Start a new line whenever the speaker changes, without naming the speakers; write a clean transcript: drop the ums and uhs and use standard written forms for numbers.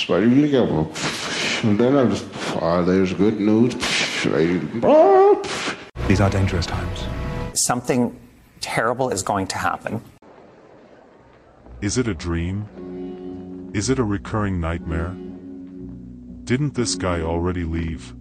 Why do you together? And then I just, there's good news.
These are dangerous times.
Something terrible is going to happen.
Is it a dream? Is it a recurring nightmare? Didn't this guy already leave?